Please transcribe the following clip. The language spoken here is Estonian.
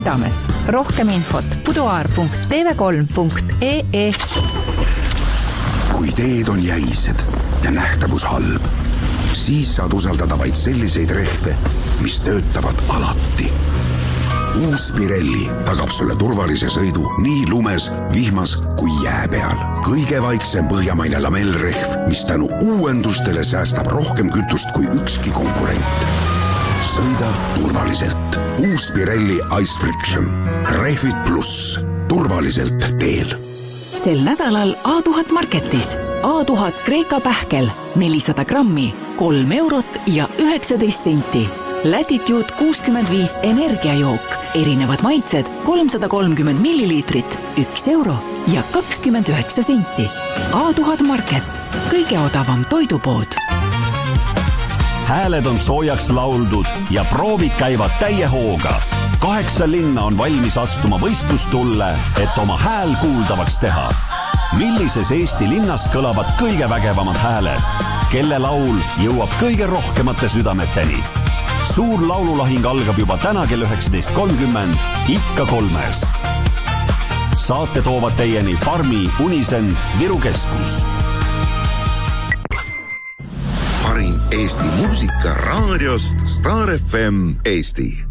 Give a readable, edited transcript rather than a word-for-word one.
Südames. Rohkem infot buduaar.tv3.ee. Kui teed on jäised ja nähtavus halb, siis saad usaldada vaid selliseid rehve, mis töötavad alati. Uus Pirelli tagab sulle turvalise sõidu nii lumes, vihmas kui jää peal. Kõige vaiksem põhjamaine lamellrehv, mis tänu uuendustele säästab rohkem kütust kui ükski konkurent. Sõida turvaliselt. Uus Pirelli Ice Friction. Rehvid pluss. Turvaliselt teel. Sel nädalal A1000 Marketis. A1000 Kreeka pähkel 400 grammi, 3 eurot ja 19 senti. Latitude 65 energiajook. Erinevad maitsed 330 milliliitrit, 1 euro ja 29 senti. A1000 Market. Kõige odavam toidupood. Hääled on soojaks lauldud ja proovid käivad täie hooga. 8 linna on valmis astuma võistlustulle, et oma hääl kuuldavaks teha. Millises Eesti linnas kõlavad kõige vägevamad hääled? Kelle laul jõuab kõige rohkemate südameteni? Suur laululahing algab juba täna kell 19.30, ikka 3. Saate toovad teieni Farmi, Unisend, Viru Keskus. Parim Eesti muusika raadiost Star FM Eesti.